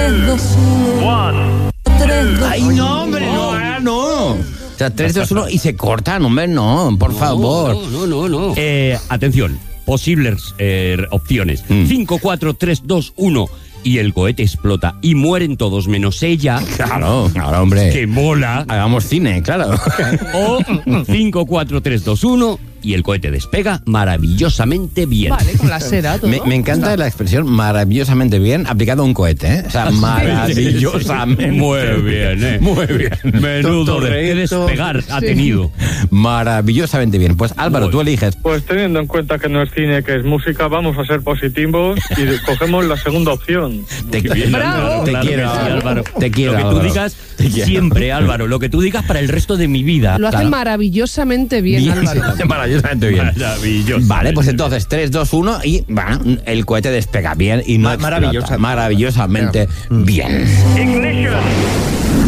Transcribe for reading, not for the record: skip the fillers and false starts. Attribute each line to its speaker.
Speaker 1: 3, 2, 1. 3, 2,
Speaker 2: Ay, no, hombre, no, ahora no. O sea, 3, 2, 1 y se cortan, hombre, no, por favor.
Speaker 3: No. Atención, posibles opciones. 5, 4, 3, 2, 1 y el cohete explota y mueren todos menos ella.
Speaker 2: Claro, hombre.
Speaker 3: Que mola.
Speaker 2: Hagamos cine, claro.
Speaker 3: O 5, 4, 3, 2, 1 y el cohete despega maravillosamente bien.
Speaker 4: Vale, con la seda, todo.
Speaker 2: Me encanta la expresión maravillosamente bien aplicado a un cohete, ¿eh? O sea, maravillosamente.
Speaker 3: Muy bien,
Speaker 2: Muy bien.
Speaker 3: Menudo qué despegar ha tenido.
Speaker 2: Maravillosamente bien. Pues Álvaro, tú eliges.
Speaker 5: Pues teniendo en cuenta que no es cine, que es música, vamos a ser positivos y cogemos la segunda opción.
Speaker 2: Te
Speaker 4: Bravo.
Speaker 2: quiero,
Speaker 3: Álvaro.
Speaker 2: Te quiero,
Speaker 3: Lo que tú
Speaker 2: Álvaro.
Speaker 3: digas
Speaker 2: Te quiero.
Speaker 3: siempre, Álvaro. Lo que tú digas para el resto de mi vida.
Speaker 4: Lo hace
Speaker 2: Claro.
Speaker 4: maravillosamente bien, Álvaro.
Speaker 2: Maravillosamente bien.
Speaker 3: Maravilloso.
Speaker 2: Vale, pues entonces 3, 2, 1 y bueno, el cohete despega bien y no explota.
Speaker 6: Maravillosamente.
Speaker 2: Maravillosamente bien.
Speaker 5: Ignition.